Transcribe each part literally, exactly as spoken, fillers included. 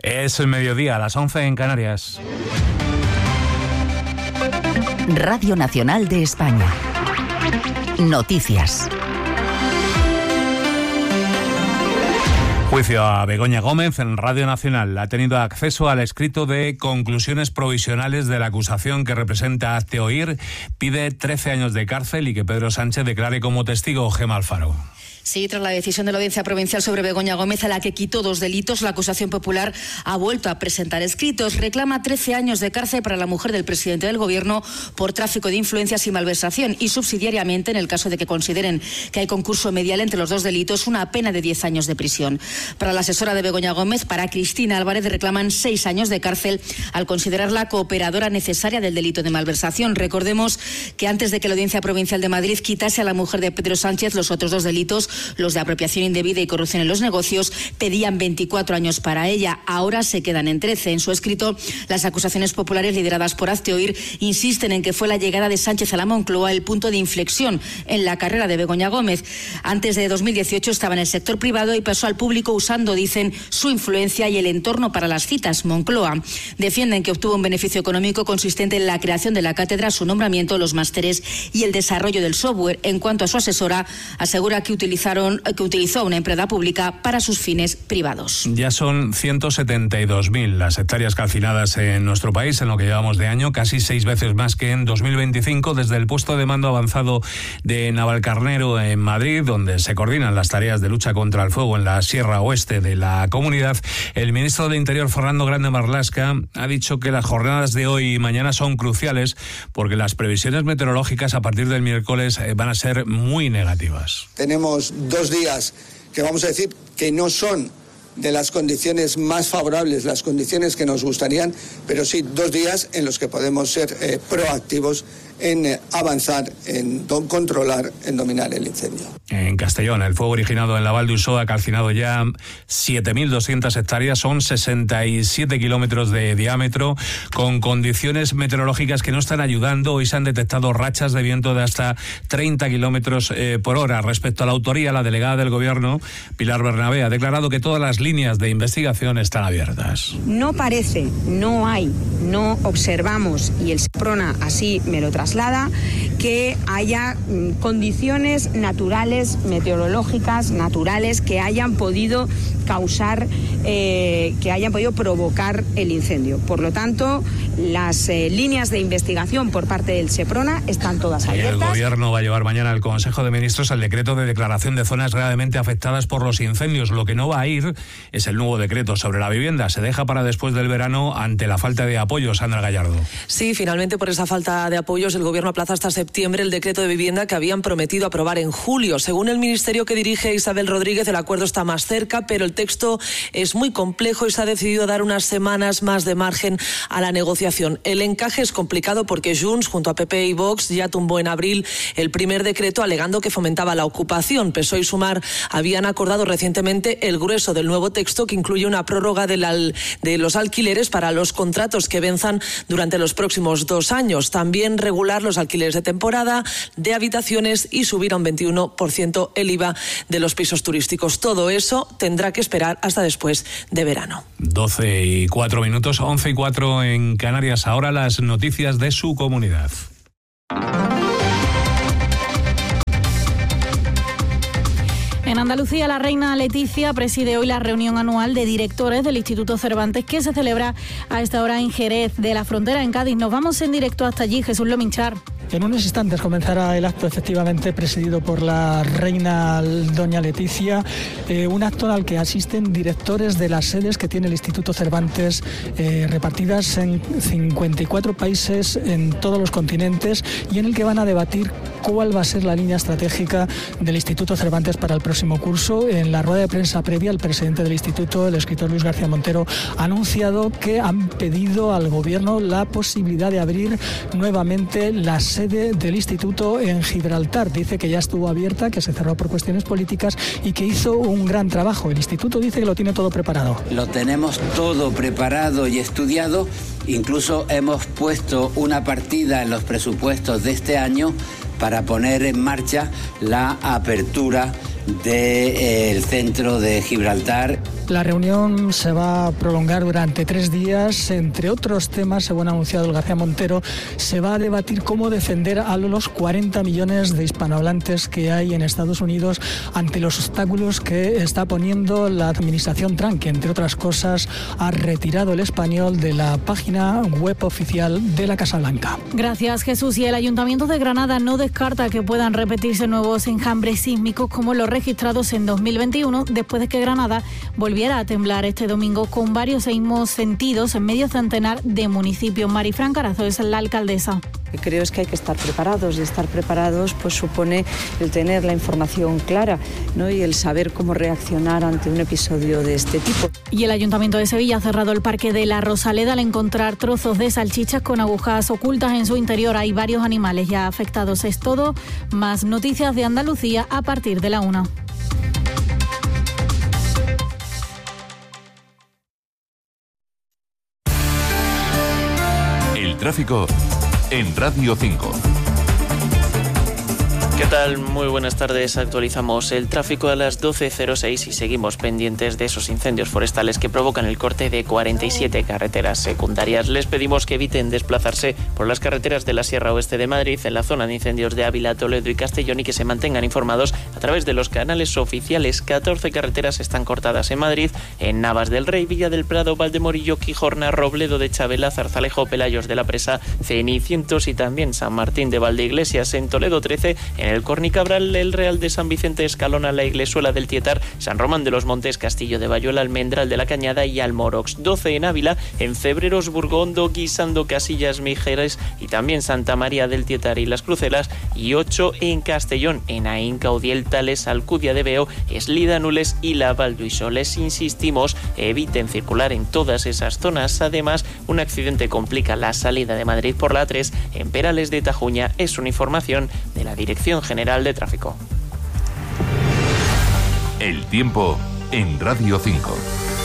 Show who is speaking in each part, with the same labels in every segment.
Speaker 1: Es el mediodía, a las once en Canarias.
Speaker 2: Radio Nacional de España. Noticias.
Speaker 1: Juicio a Begoña Gómez en Radio Nacional. Ha tenido acceso al escrito de conclusiones provisionales de la acusación que representa Hazte Oír. Pide trece años de cárcel y que Pedro Sánchez declare como testigo. Gemma Alfaro.
Speaker 3: Sí, tras la decisión de la Audiencia Provincial sobre Begoña Gómez, a la que quitó dos delitos, la acusación popular ha vuelto a presentar escritos. Reclama trece años de cárcel para la mujer del presidente del Gobierno por tráfico de influencias y malversación y, subsidiariamente, en el caso de que consideren que hay concurso medial entre los dos delitos, una pena de diez años de prisión. Para la asesora de Begoña Gómez, para Cristina Álvarez, reclaman seis años de cárcel al considerarla cooperadora necesaria del delito de malversación. Recordemos que antes de que la Audiencia Provincial de Madrid quitase a la mujer de Pedro Sánchez los otros dos delitos, los de apropiación indebida y corrupción en los negocios, pedían veinticuatro años para ella. Ahora se quedan en trece. En su escrito, las acusaciones populares lideradas por Hazte Oír insisten en que fue la llegada de Sánchez a la Moncloa el punto de inflexión en la carrera de Begoña Gómez. Antes de dos mil dieciocho estaba en el sector privado y pasó al público usando, dicen, su influencia y el entorno para las citas. Moncloa. Defienden que obtuvo un beneficio económico consistente en la creación de la cátedra, su nombramiento, los másteres y el desarrollo del software. En cuanto a su asesora, asegura que utilizaron que utilizó una empresa pública para sus fines privados.
Speaker 1: Ya son ciento setenta y dos mil las hectáreas calcinadas en nuestro país en lo que llevamos de año, casi seis veces más que en dos mil veinticinco. Desde el puesto de mando avanzado de Navalcarnero en Madrid, donde se coordinan las tareas de lucha contra el fuego en la Sierra Oeste de la comunidad, el ministro de Interior, Fernando Grande Marlaska, ha dicho que las jornadas de hoy y mañana son cruciales porque las previsiones meteorológicas a partir del miércoles van a ser muy negativas.
Speaker 4: Tenemos dos días que vamos a decir que no son de las condiciones más favorables, las condiciones que nos gustarían, pero sí dos días en los que podemos ser eh, proactivos en eh, avanzar, en don, controlar, en dominar el incendio.
Speaker 1: En Castellón, el fuego originado en la Val d'Usó ha calcinado ya siete mil doscientas hectáreas, son sesenta y siete kilómetros de diámetro, con condiciones meteorológicas que no están ayudando. Hoy se han detectado rachas de viento de hasta treinta kilómetros eh, por hora. Respecto a la autoría, la delegada del Gobierno, Pilar Bernabé, ha declarado que todas las líneas de investigación están abiertas.
Speaker 5: No parece, no hay, no observamos, y el SEPRONA así me lo traslada, que haya mm, condiciones naturales, meteorológicas, naturales, que hayan podido causar, eh, que hayan podido provocar el incendio. Por lo tanto, las eh, líneas de investigación por parte del SEPRONA están todas abiertas.
Speaker 1: El Gobierno va a llevar mañana al Consejo de Ministros el decreto de declaración de zonas gravemente afectadas por los incendios. Lo que no va a ir es el nuevo decreto sobre la vivienda. Se deja para después del verano ante la falta de apoyo. Sandra Gallardo.
Speaker 6: Sí, finalmente por esa falta de apoyos el Gobierno aplaza hasta septiembre el decreto de vivienda que habían prometido aprobar en julio. Según el ministerio que dirige Isabel Rodríguez, el acuerdo está más cerca, pero el texto es muy complejo y se ha decidido dar unas semanas más de margen a la negociación. El encaje es complicado porque Junts, junto a P P y Vox, ya tumbó en abril el primer decreto alegando que fomentaba la ocupación. P S O E y Sumar habían acordado recientemente el grueso del nuevo texto, que incluye una prórroga de, la, de los alquileres para los contratos que venzan durante los próximos dos años. También regular los alquileres de temporada, de habitaciones y subir a un veintiuno por ciento el I V A de los pisos turísticos. Todo eso tendrá que esperar hasta después de verano.
Speaker 1: doce y cuatro minutos, once y cuatro en Canarias. Ahora las noticias de su comunidad.
Speaker 7: En Andalucía, la reina Leticia preside hoy la reunión anual de directores del Instituto Cervantes, que se celebra a esta hora en Jerez de la Frontera, en Cádiz. Nos vamos en directo hasta allí. Jesús Lominchar.
Speaker 8: En unos instantes comenzará el acto, efectivamente presidido por la reina doña Leticia, eh, un acto al que asisten directores de las sedes que tiene el Instituto Cervantes eh, repartidas en cincuenta y cuatro países en todos los continentes, y en el que van a debatir cuál va a ser la línea estratégica del Instituto Cervantes para el próximo curso. En la rueda de prensa previa, el presidente del Instituto, el escritor Luis García Montero, ha anunciado que han pedido al Gobierno la posibilidad de abrir nuevamente la sede del Instituto en Gibraltar. Dice que ya estuvo abierta, que se cerró por cuestiones políticas y que hizo un gran trabajo. El Instituto dice que lo tiene todo preparado.
Speaker 9: Lo tenemos todo preparado y estudiado. Incluso hemos puesto una partida en los presupuestos de este año para poner en marcha la apertura del centro de Gibraltar.
Speaker 8: La reunión se va a prolongar durante tres días. Entre otros temas, según ha anunciado el García Montero, se va a debatir cómo defender a los cuarenta millones de hispanohablantes que hay en Estados Unidos ante los obstáculos que está poniendo la administración Trump, que entre otras cosas ha retirado el español de la página web oficial de la Casa Blanca.
Speaker 7: Gracias, Jesús. Y el Ayuntamiento de Granada no descarta que puedan repetirse nuevos enjambres sísmicos como los registrados en dos mil veintiuno, después de que Granada volviera a temblar este domingo con varios seísmos sentidos en medio centenar de municipios. Marifran Carazo es la alcaldesa.
Speaker 10: Creo es que hay que estar preparados y estar preparados pues supone el tener la información clara, ¿no? Y el saber cómo reaccionar ante un episodio de este tipo.
Speaker 7: Y el Ayuntamiento de Sevilla ha cerrado el Parque de la Rosaleda al encontrar trozos de salchichas con agujas ocultas en su interior. Hay varios animales ya afectados. Es todo. Más noticias de Andalucía a partir de la una.
Speaker 11: El tráfico en Radio cinco.
Speaker 12: ¿Qué tal? Muy buenas tardes. Actualizamos el tráfico a las doce cero seis y seguimos pendientes de esos incendios forestales que provocan el corte de cuarenta y siete carreteras secundarias. Les pedimos que eviten desplazarse por las carreteras de la Sierra Oeste de Madrid, en la zona de incendios de Ávila, Toledo y Castellón, y que se mantengan informados a través de los canales oficiales. catorce carreteras están cortadas en Madrid, en Navas del Rey, Villa del Prado, Valdemorillo, Quijorna, Robledo de Chabela, Zarzalejo, Pelayos de la Presa, Cenicientos y también San Martín de Valdeiglesias. En Toledo trece, en el Cornicabral, el Real de San Vicente, Escalona, la Iglesuela del Tietar, San Román de los Montes, Castillo de Bayuela, Almendral de la Cañada y Almorox. doce en Ávila, en Febreros, Burgondo, Guisando, Casillas, Mijeres y también Santa María del Tietar y Las Crucelas. Y ocho en Castellón, en Aín, Caudiel, Tales, Alcudia de Veo, Eslida, Nules y La Valduixo. Les insistimos, eviten circular en todas esas zonas. Además, un accidente complica la salida de Madrid por la A tres en Perales de Tajuña. Es una información de la Dirección General de Tráfico.
Speaker 11: El tiempo en Radio cinco.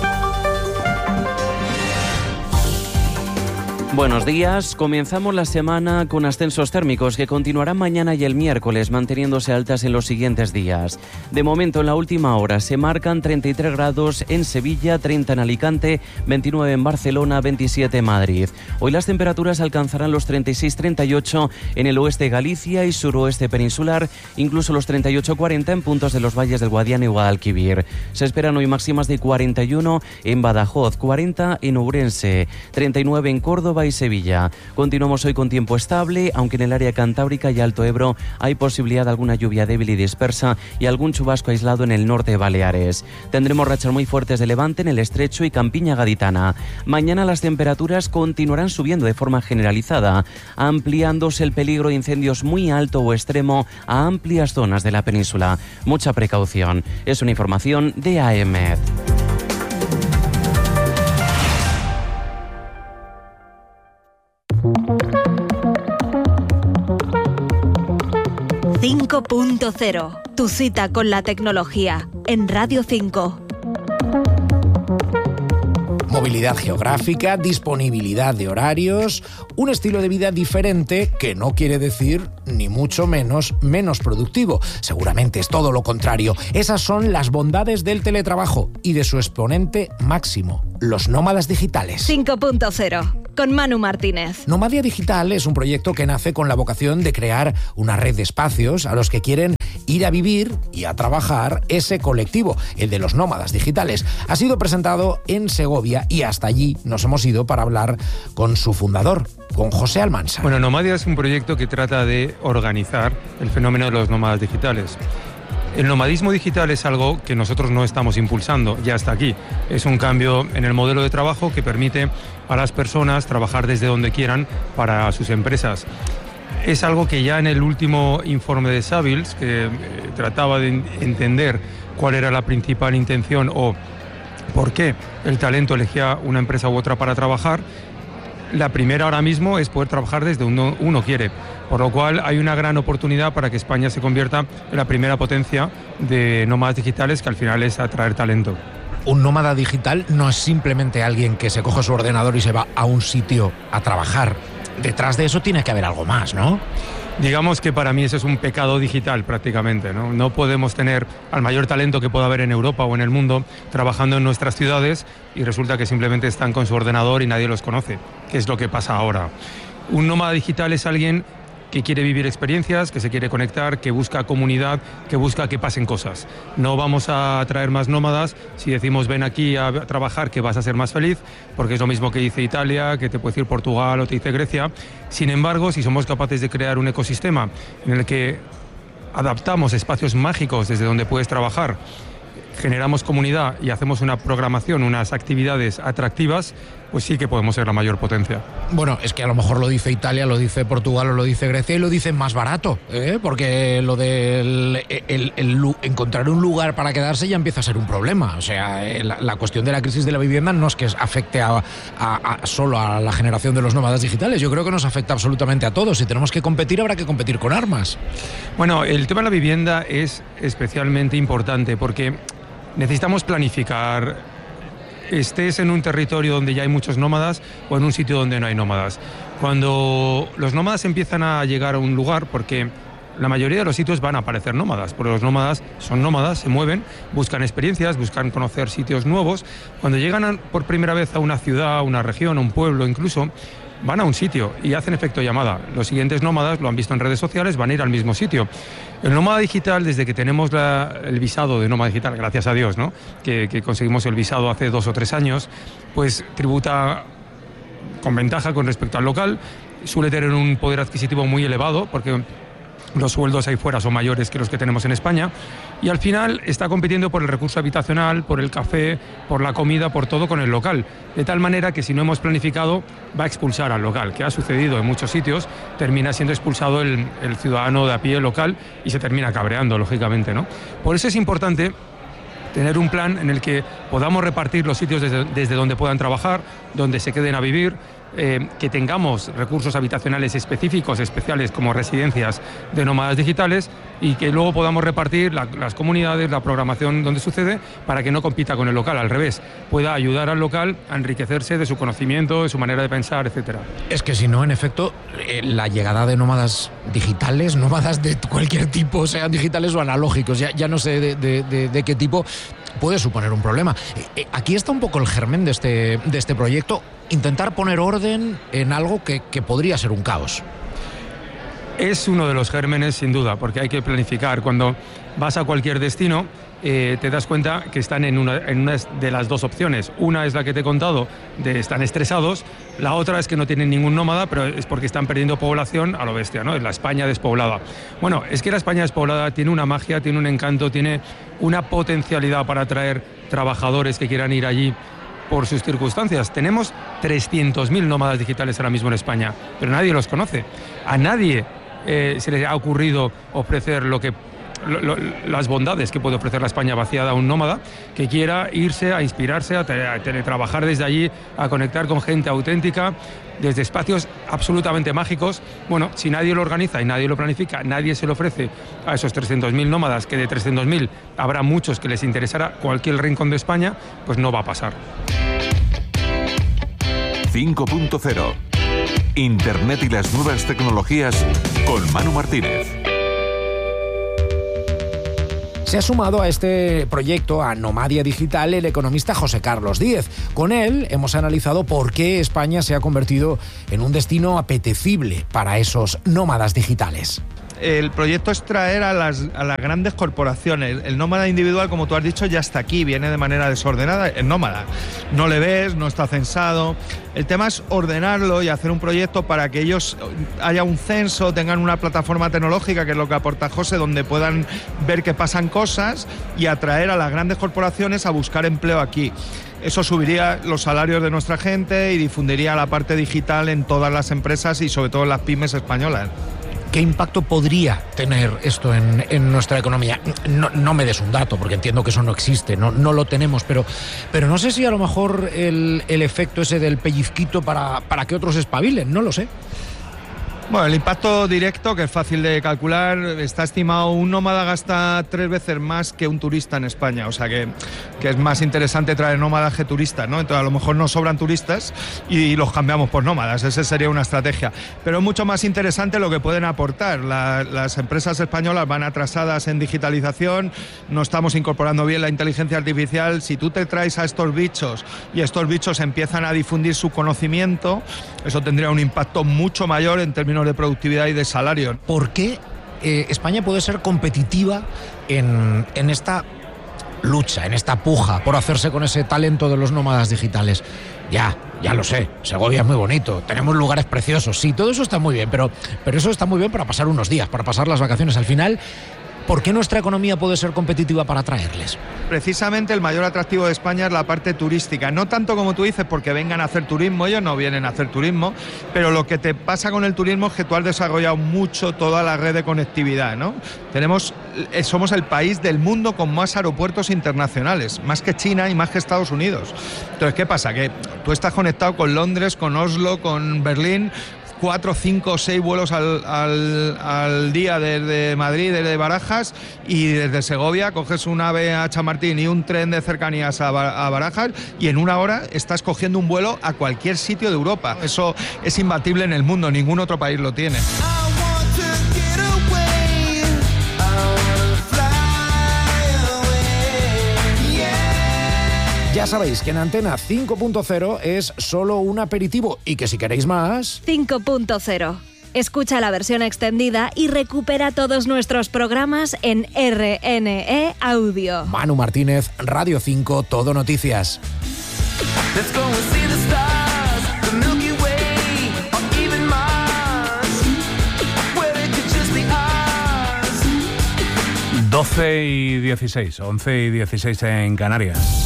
Speaker 13: Buenos días. Comenzamos la semana con ascensos térmicos que continuarán mañana y el miércoles, manteniéndose altas en los siguientes días. De momento, en la última hora se marcan treinta y tres grados en Sevilla, treinta en Alicante, veintinueve en Barcelona, veintisiete en Madrid. Hoy las temperaturas alcanzarán los treinta y seis treinta y ocho en el oeste de Galicia y suroeste peninsular, incluso los treinta y ocho cuarenta en puntos de los valles del Guadiana y Guadalquivir. Se esperan hoy máximas de cuarenta y uno en Badajoz, cuarenta en Ourense, treinta y nueve en Córdoba y Sevilla. Continuamos hoy con tiempo estable, aunque en el área cantábrica y Alto Ebro hay posibilidad de alguna lluvia débil y dispersa y algún chubasco aislado en el norte de Baleares. Tendremos rachas muy fuertes de levante en el Estrecho y Campiña Gaditana. Mañana las temperaturas continuarán subiendo de forma generalizada, ampliándose el peligro de incendios muy alto o extremo a amplias zonas de la península. Mucha precaución. Es una información de A E M E D.
Speaker 14: cinco punto cero. Tu cita con la tecnología en Radio cinco.
Speaker 15: Movilidad geográfica, disponibilidad de horarios, un estilo de vida diferente que no quiere decir ni mucho menos menos productivo. Seguramente es todo lo contrario. Esas son las bondades del teletrabajo y de su exponente máximo, los nómadas digitales.
Speaker 14: cinco punto cero. Con Manu Martínez.
Speaker 15: Nomadia Digital es un proyecto que nace con la vocación de crear una red de espacios a los que quieren ir a vivir y a trabajar ese colectivo, el de los nómadas digitales. Ha sido presentado en Segovia y hasta allí nos hemos ido para hablar con su fundador, con José Almansa.
Speaker 16: Bueno, Nomadia es un proyecto que trata de organizar el fenómeno de los nómadas digitales. El nomadismo digital es algo que nosotros no estamos impulsando, ya está aquí. Es un cambio en el modelo de trabajo que permite a las personas trabajar desde donde quieran para sus empresas. Es algo que ya en el último informe de Savills, que eh, trataba de entender cuál era la principal intención o por qué el talento elegía una empresa u otra para trabajar, la primera ahora mismo es poder trabajar desde donde uno, uno quiere, por lo cual hay una gran oportunidad para que España se convierta en la primera potencia de nómadas digitales, que al final es atraer talento.
Speaker 15: Un nómada digital no es simplemente alguien que se coge su ordenador y se va a un sitio a trabajar. Detrás de eso tiene que haber algo más, ¿no?
Speaker 16: Digamos que para mí eso es un pecado digital prácticamente, ¿no? No podemos tener al mayor talento que pueda haber en Europa o en el mundo trabajando en nuestras ciudades y resulta que simplemente están con su ordenador y nadie los conoce, que es lo que pasa ahora. Un nómada digital es alguien que quiere vivir experiencias, que se quiere conectar, que busca comunidad, que busca que pasen cosas. No vamos a traer más nómadas si decimos ven aquí a trabajar que vas a ser más feliz, porque es lo mismo que dice Italia, que te puede decir Portugal o te dice Grecia. Sin embargo, si somos capaces de crear un ecosistema en el que adaptamos espacios mágicos desde donde puedes trabajar, generamos comunidad y hacemos una programación, unas actividades atractivas, pues sí que podemos ser la mayor potencia.
Speaker 15: Bueno, es que a lo mejor lo dice Italia, lo dice Portugal o lo dice Grecia y lo dicen más barato, ¿eh? Porque lo de el, el, el, encontrar un lugar para quedarse ya empieza a ser un problema. O sea, la, la cuestión de la crisis de la vivienda no es que afecte a, a, a solo a la generación de los nómadas digitales, yo creo que nos afecta absolutamente a todos. Si tenemos que competir, habrá que competir con armas.
Speaker 16: Bueno, el tema de la vivienda es especialmente importante porque necesitamos planificar, estés en un territorio donde ya hay muchos nómadas o en un sitio donde no hay nómadas. Cuando los nómadas empiezan a llegar a un lugar, porque la mayoría de los sitios van a aparecer nómadas, porque los nómadas son nómadas, se mueven, buscan experiencias, buscan conocer sitios nuevos. Cuando llegan a, por primera vez a una ciudad, a una región, a un pueblo incluso, van a un sitio y hacen efecto llamada. Los siguientes nómadas, lo han visto en redes sociales, van a ir al mismo sitio. El nómada digital, desde que tenemos la, el visado de nómada digital, gracias a Dios, ¿no? que, que conseguimos el visado hace dos o tres años, pues tributa con ventaja con respecto al local, suele tener un poder adquisitivo muy elevado, porque los sueldos ahí fuera son mayores que los que tenemos en España, y al final está compitiendo por el recurso habitacional, por el café, por la comida, por todo con el local, de tal manera que si no hemos planificado va a expulsar al local, que ha sucedido en muchos sitios, termina siendo expulsado el, el ciudadano de a pie local y se termina cabreando, lógicamente, ¿no? Por eso es importante tener un plan en el que podamos repartir los sitios desde, desde donde puedan trabajar, donde se queden a vivir, eh, que tengamos recursos habitacionales específicos, especiales, como residencias de nómadas digitales, y que luego podamos repartir la, las comunidades, la programación donde sucede, para que no compita con el local, al revés, pueda ayudar al local a enriquecerse de su conocimiento, de su manera de pensar, etcétera.
Speaker 15: Es que si no, en efecto, eh, la llegada de nómadas digitales, nómadas de cualquier tipo, sean digitales o analógicos, ya, ya no sé de, de, de, de qué tipo, puede suponer un problema. Eh, eh, aquí está un poco el germen de este, de este proyecto, intentar poner orden en algo que, que podría ser un caos.
Speaker 16: Es uno de los gérmenes, sin duda, porque hay que planificar. Cuando vas a cualquier destino, eh, te das cuenta que están en una, en una de las dos opciones. Una es la que te he contado, de están estresados. La otra es que no tienen ningún nómada, pero es porque están perdiendo población a lo bestia, ¿no? Es la España despoblada. Bueno, es que la España despoblada tiene una magia, tiene un encanto, tiene una potencialidad para atraer trabajadores que quieran ir allí por sus circunstancias. Tenemos trescientos mil nómadas digitales ahora mismo en España, pero nadie los conoce. A nadie eh, se le ha ocurrido ofrecer lo que Lo, lo, las bondades que puede ofrecer la España vaciada a un nómada que quiera irse a inspirarse, a, tele, a teletrabajar desde allí, a conectar con gente auténtica, desde espacios absolutamente mágicos. Bueno, si nadie lo organiza y nadie lo planifica, nadie se lo ofrece a esos trescientos mil nómadas, que de trescientos mil habrá muchos que les interesará cualquier rincón de España, pues no va a pasar.
Speaker 11: cinco punto cero. Internet y las nuevas tecnologías con Manu Martínez.
Speaker 15: Se ha sumado a este proyecto, a Nomadia Digital, el economista José Carlos Díez. Con él hemos analizado por qué España se ha convertido en un destino apetecible para esos nómadas digitales.
Speaker 17: El proyecto es traer a las, a las grandes corporaciones. El nómada individual, como tú has dicho, ya está aquí, viene de manera desordenada. El nómada no le ves, no está censado. El tema es ordenarlo y hacer un proyecto para que ellos haya un censo, tengan una plataforma tecnológica, que es lo que aporta José, donde puedan ver que pasan cosas y atraer a las grandes corporaciones a buscar empleo aquí. Eso subiría los salarios de nuestra gente y difundiría la parte digital en todas las empresas y sobre todo en las pymes españolas.
Speaker 15: ¿Qué impacto podría tener esto en, en nuestra economía? No, no me des un dato, porque entiendo que eso no existe, no, no lo tenemos, pero, pero no sé si a lo mejor el, el efecto ese del pellizquito para, para que otros espabilen, no lo sé.
Speaker 17: Bueno, el impacto directo, que es fácil de calcular, está estimado, un nómada gasta tres veces más que un turista en España, o sea que, que es más interesante traer nómadas que turistas, ¿no? Entonces a lo mejor nos sobran turistas y los cambiamos por nómadas, esa sería una estrategia. Pero es mucho más interesante lo que pueden aportar. La, las empresas españolas van atrasadas en digitalización, no estamos incorporando bien la inteligencia artificial. Si tú te traes a estos bichos y estos bichos empiezan a difundir su conocimiento, eso tendría un impacto mucho mayor en términos de productividad y de salario.
Speaker 15: ¿Por qué eh, España puede ser competitiva en, en esta lucha, en esta puja por hacerse con ese talento de los nómadas digitales? Ya, ya lo sé, Segovia es muy bonito, tenemos lugares preciosos, sí, todo eso está muy bien, pero, pero eso está muy bien para pasar unos días, para pasar las vacaciones. Al final, ¿por qué nuestra economía puede ser competitiva para atraerles?
Speaker 17: Precisamente el mayor atractivo de España es la parte turística, no tanto como tú dices porque vengan a hacer turismo, ellos no vienen a hacer turismo, pero lo que te pasa con el turismo es que tú has desarrollado mucho toda la red de conectividad, ¿no? Tenemos, somos el país del mundo con más aeropuertos internacionales, más que China y más que Estados Unidos. Entonces, ¿qué pasa? Que tú estás conectado con Londres, con Oslo, con Berlín, cuatro, cinco, seis vuelos al, al, al día desde Madrid, desde Barajas, y desde Segovia coges un AVE a Chamartín y un tren de cercanías a, a Barajas, y en una hora estás cogiendo un vuelo a cualquier sitio de Europa. Eso es imbatible en el mundo, ningún otro país lo tiene.
Speaker 15: Ya sabéis que en Antena cinco punto cero es solo un aperitivo y que si queréis más...
Speaker 14: cinco punto cero. Escucha la versión extendida y recupera todos nuestros programas en R N E Audio.
Speaker 15: Manu Martínez, Radio cinco, Todo Noticias.
Speaker 18: Let's go and see the stars, the Milky Way, or even Mars, where it could just be ours.
Speaker 1: doce y dieciséis, once y dieciséis en Canarias.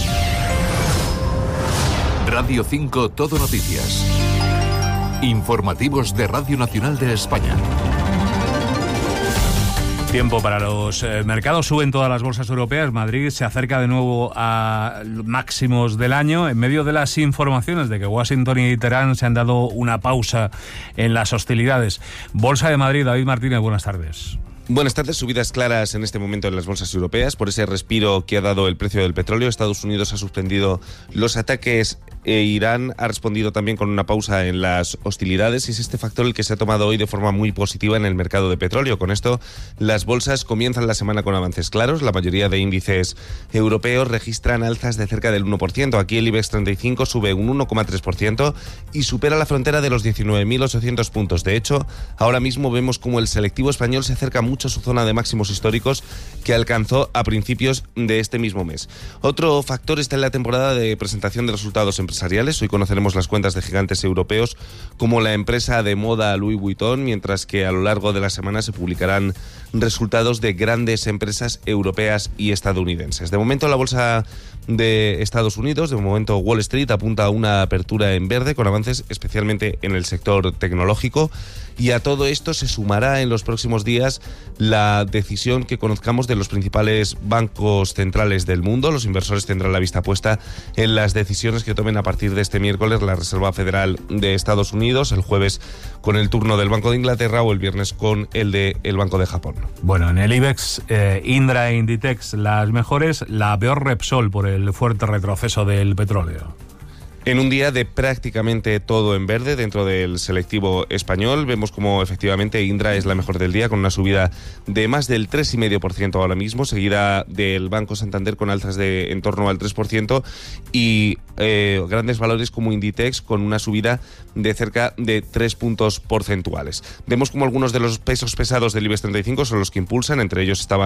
Speaker 11: Radio cinco Todo Noticias. Informativos de Radio Nacional de España.
Speaker 1: Tiempo para los eh, mercados. Suben todas las bolsas europeas. Madrid se acerca de nuevo a máximos del año en medio de las informaciones de que Washington y Teherán se han dado una pausa en las hostilidades. Bolsa de Madrid, David Martínez, buenas tardes.
Speaker 19: Buenas tardes. Subidas claras en este momento en las bolsas europeas por ese respiro que ha dado el precio del petróleo. Estados Unidos ha suspendido los ataques e Irán ha respondido también con una pausa en las hostilidades, y es este factor el que se ha tomado hoy de forma muy positiva en el mercado de petróleo. Con esto, las bolsas comienzan la semana con avances claros. La mayoría de índices europeos registran alzas de cerca del uno por ciento. Aquí el IBEX treinta y cinco sube un uno coma tres por ciento y supera la frontera de los diecinueve mil ochocientos puntos. De hecho, ahora mismo vemos como el selectivo español se acerca mucho a su zona de máximos históricos que alcanzó a principios de este mismo mes. Otro factor está en la temporada de presentación de resultados empresariales. Hoy conoceremos las cuentas de gigantes europeos como la empresa de moda Louis Vuitton, mientras que a lo largo de la semana se publicarán resultados de grandes empresas europeas y estadounidenses. De momento la bolsa de Estados Unidos, de momento Wall Street apunta a una apertura en verde con avances especialmente en el sector tecnológico, y a todo esto se sumará en los próximos días la decisión que conozcamos de los principales bancos centrales del mundo. Los inversores tendrán la vista puesta en las decisiones que tomen a partir de este miércoles la Reserva Federal de Estados Unidos, el jueves con el turno del Banco de Inglaterra o el viernes con el de el Banco de Japón.
Speaker 1: Bueno, en el IBEX, eh, Indra e Inditex las mejores, la peor Repsol por el fuerte retroceso del petróleo.
Speaker 19: En un día de prácticamente todo en verde dentro del selectivo español, vemos como efectivamente Indra es la mejor del día con una subida de más del tres coma cinco por ciento ahora mismo, seguida del Banco Santander con alzas de en torno al tres por ciento y eh, grandes valores como Inditex con una subida de cerca de tres puntos porcentuales. Vemos como algunos de los pesos pesados del IBEX treinta y cinco son los que impulsan, entre ellos estaban